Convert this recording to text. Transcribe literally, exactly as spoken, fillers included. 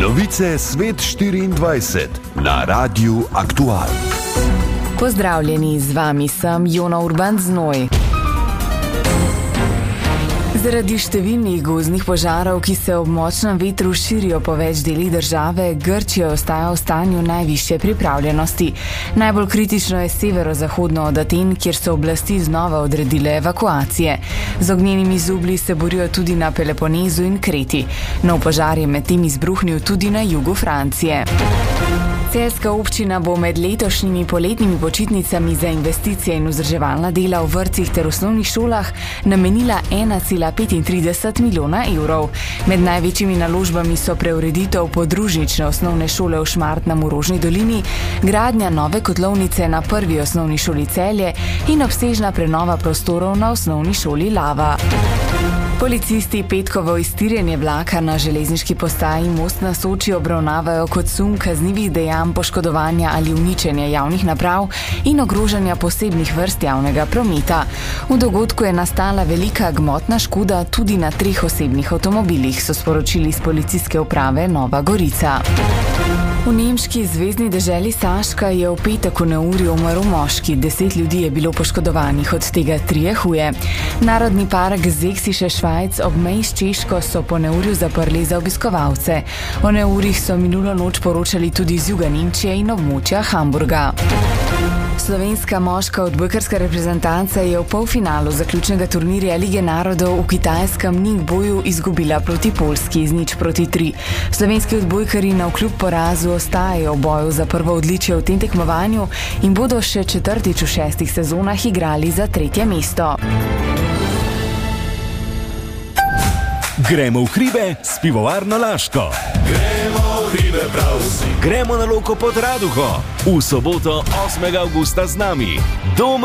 Novice Svet štiriindvajset na Radiu Aktual. Pozdravljeni, z vami sem Jona Urban Znoj. Zaradi številnih gozdnih požarov, ki se ob močnem vetru širijo po več delih države, Grčija ostaja v stanju najvišje pripravljenosti. Najbolj kritično je severozahodno od Aten, kjer so oblasti znova odredile evakuacije. Z ognjenimi zublji se borijo tudi na Peloponezu in Kreti. Nov požar je medtem izbruhnil tudi na jugu Francije. Celjska občina bo med letošnjimi poletnimi počitnicami za investicije in vzdrževalna dela v vrtcih ter osnovnih šolah namenila ena cela petintrideset milijona evrov. Med največjimi naložbami so preureditev podružnične osnovne šole v Šmartnem v Rožni dolini, gradnja nove kotlovnice na prvi osnovni šoli Celje in obsežna prenova prostorov na osnovni šoli Lava. Policisti petkovo iztirjenje vlaka na železniški postaji Most na Soči obravnavajo kot sum kaznivih dejanj poškodovanja ali uničenja javnih naprav in ogrožanja posebnih vrst javnega prometa. V dogodku je nastala velika gmotna škoda tudi na treh osebnih avtomobilih, so sporočili iz policijske uprave Nova Gorica. V nemški zvezni deželi Saška je v petek v neurju umrl moški, deset ljudi je bilo poškodovanih, od tega trije huje. Narodni park Sächsische Schweiz ob meji s Češko so po neurju zaprli za obiskovalce. O neurjih so minulo noč poročali tudi iz juga Nemčije in območja Hamburga. Slovenska moška odbojkarska reprezentanca je v polfinalu zaključnega turnirja Lige narodov v kitajskem Ningboju izgubila proti Poljski z nič proti tri. Slovenski odbojkarji navkljub porazu ostajajo v boju za prvo odličje v tem tekmovanju in bodo še četrtič v šestih sezonah igrali za tretje mesto. Gremo v hribe s pivovarno Laško. Gremo v hribe prav vsi. Gremo na Loko pod Raduho. V soboto osmega avgusta z nami. Doma